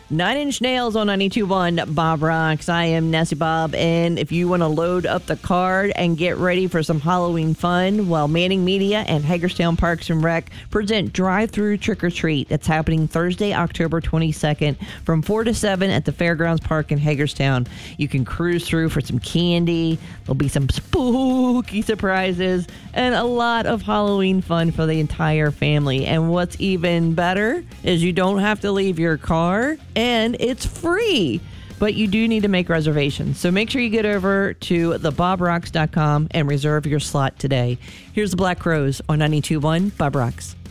Nine Inch Nails on 92.1 Bob Rocks. I am Nessie Bob, and if you want to load up the card and get ready for some Halloween fun, well, Manning Media and Hagerstown Parks and Rec present Drive-Thru Trick or Treat. That's happening Thursday, October 22nd from 4 to 7 at the Fairgrounds Park in Hagerstown. You can cruise through for some candy. There'll be some spooky surprises and a lot of Halloween fun for the entire family. And what's even better is you don't have to leave your car, and it's free. But you do need to make reservations. So make sure you get over to thebobrocks.com and reserve your slot today. Here's the Black Crowes on 92.1 Bob Rocks.